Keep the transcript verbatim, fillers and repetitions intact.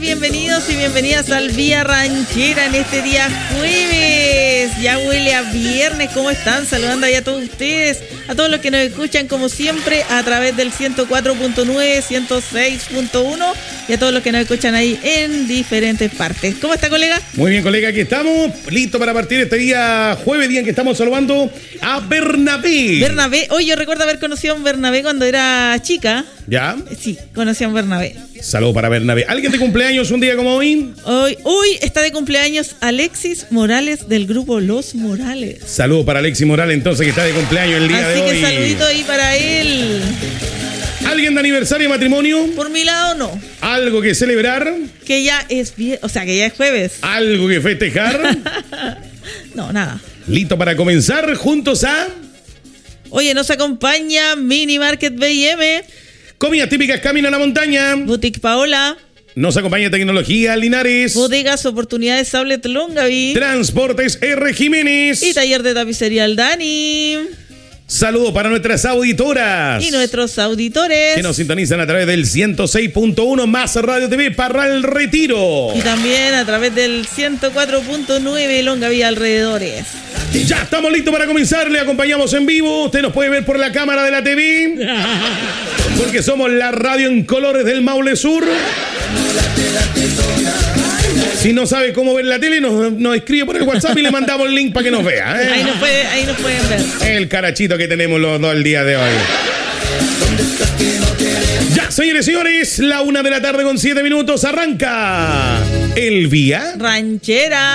Bienvenidos y bienvenidas al Vía Ranchera en este día jueves. Ya huele a viernes. ¿Cómo están? Saludando ahí a todos ustedes, a todos los que nos escuchan como siempre a través del ciento cuatro punto nueve, ciento seis punto uno y a todos los que nos escuchan ahí en diferentes partes. ¿Cómo está, colega? Muy bien, colega, aquí estamos, listo para partir este día jueves, día en que estamos saludando a Bernabé. Bernabé, hoy yo recuerdo haber conocido a un Bernabé cuando era chica. ¿Ya? Sí, conocí a un Bernabé. Saludos para Bernabé. ¿Alguien de cumpleaños un día como hoy? Hoy, hoy está de cumpleaños Alexis Morales del grupo Los Morales. Saludos para Alexis Morales, entonces, que está de cumpleaños el día Así de hoy. Así que saludito ahí para él. ¿Alguien de aniversario de matrimonio? Por mi lado, no. ¿Algo que celebrar? Que ya es bien, o sea, que ya es jueves. ¿Algo que festejar? No, nada. ¿Listo para comenzar juntos a...? Oye, nos acompaña Mini Market B y M. Comidas típicas Camino a la Montaña. Boutique Paola. Nos acompaña Tecnología Linares. Bodegas Oportunidades Outlet Longaví. Transportes R. Jiménez. Y Taller de Tapicería El Dani. Saludos para nuestras auditoras. Y nuestros auditores. Que nos sintonizan a través del ciento seis punto uno más Radio T V Parral Retiro. Y también a través del ciento cuatro punto nueve Longaví alrededores. Ya estamos listos para comenzar, le acompañamos en vivo. Usted nos puede ver por la cámara de la T V. Porque somos la radio en colores del Maule Sur. Si no sabe cómo ver la tele, nos, nos escribe por el WhatsApp y le mandamos el link para que nos vea. ¿eh? Ahí, nos puede, ahí nos pueden ver. El carachito que tenemos los dos el día de hoy. Ya, señores y señores, la una de la tarde con siete minutos arranca el Vía Ranchera.